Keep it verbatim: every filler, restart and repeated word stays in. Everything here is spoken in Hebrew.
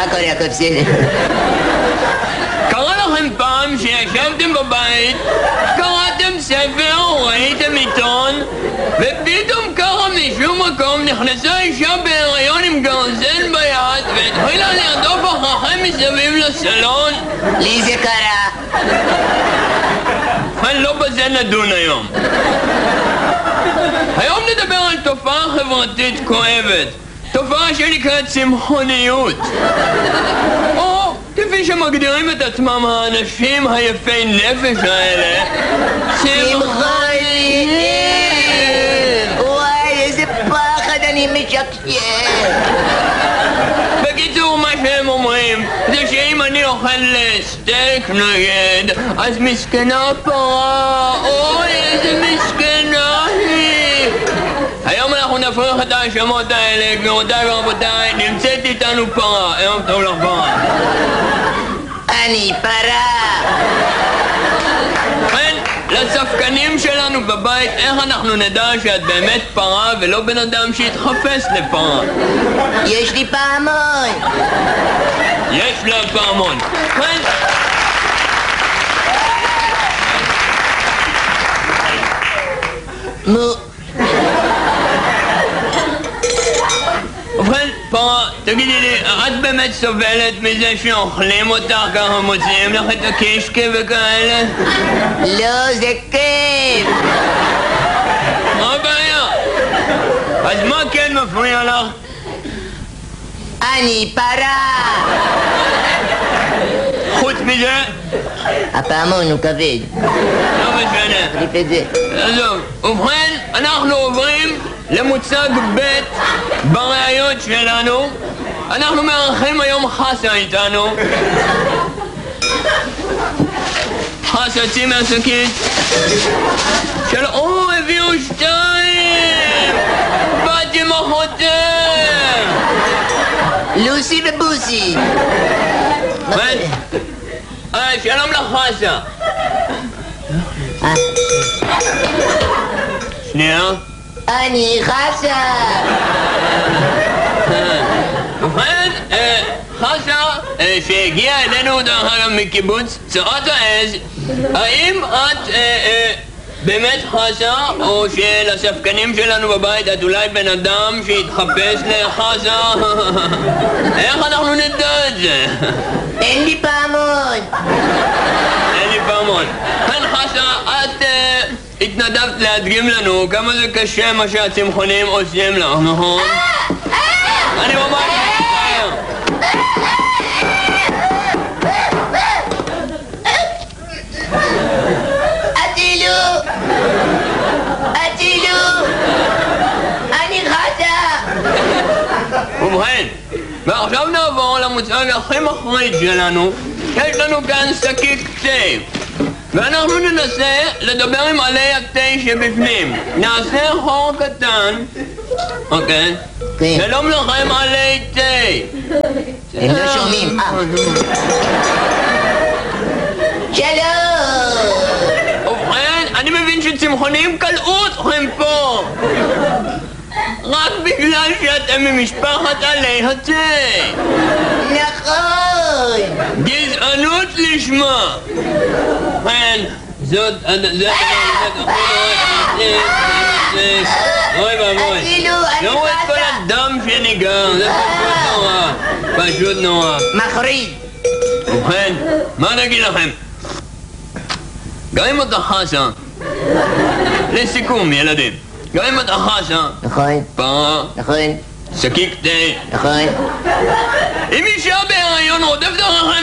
מה קורה, הכל בסדר? קרה לכם פעם שישבתם בבית, קראתם ספר או ראיתם עיתון, ופתאום ככה משום מקום נכנסה אישה בהיריון עם גרזן ביד והתחילה לרדוף אחריכם מסביב לסלון? לי זה קרה. אני לא בזה נדון היום. היום נדבר על תופעה חברתית כואבת, תופעה שנקראת צמחוניות, או כפי שמגדירים את עצמם האנשים היפי נפש האלה, צמחוניים. וואי, איזה פחד, אני משקשק. בקיצור, מה שהם אומרים זה שאם אני אוכל סטייק נגד, אז מסכנה פרה, אוי איזה מסכנה היא. היום אנחנו נפריך את ההאשמות האלה. גבירותיי ורבותיי, נמצאת איתנו פרה. ערב טוב לך פרה. אני פרה. כן, לספקנים שלנו בבית, איך אנחנו נדע שאת באמת פרה ולא בן אדם שהתחפש לפרה? יש לי פעמון. יש לה פעמון. כן. מו. ובכן, פרה, תגידי לי, את באמת סובלת מזה שאוכלים אותך ככה, מוציאים לך את הקישקה וכאלה? לא, זה כיף. מה הבעיה? אז מה כן מפריע לך? אני פרה. חוץ מזה? הפעמון הוא כבד. לא משנה. תחליף את זה. עזוב. ובכן, אנחנו עוברים למוצג ב' בראיות שלנו. אנחנו מארחים היום חסה איתנו. חסה, צאי מהשקית. של... או, הביאו שתיים! בת עם אחותם! לוסי ובוסי. אה, שלום לך חסה. שנייה. אני חסה. ובכן, חסה, שהגיעה אלינו דרך אגב מקיבוץ צורת העז, האם את באמת חסה, או שלספקנים שלנו בבית את אולי בן אדם שהתחפש לחסה? איך אנחנו נדע את זה? אין לי פעמון. אין לי פעמון. כן חסה, את התנדבת להדגים לנו כמה זה קשה מה שהצמחונים עושים לך, נכון? אני ממש מצטער. אטילו! אטילו! אני חסה! ובכן, ועכשיו נעבור למוצג הכי מחריד שלנו. יש לנו כאן שקית תה, ואנחנו ננסה לדבר עם עלי התה שבפנים. נעשה חור קטן. אוקיי? כן. שלום לכם עלי תה. הם לא שומעים. שלום! ובכן, אני מבין שצמחונים קלעו אתכם פה רק בגלל שאתם ממשפחת עלי התה. נכון! גזענות לשמה. ובכן, זאת... זאת... אוי ואבוי. אטילו, אני תראו את כל חסה. הדם שניגר, זה פשוט נורא. פשוט נורא. מחריד. ובכן, מה נגיד לכם? גם אם אתה חסה, לסיכום ילדים, גם אם אתה חסה, נכון, פרה, נכון, שקיק תה, נכון. אם אישה בהיריון רודפת אחריכם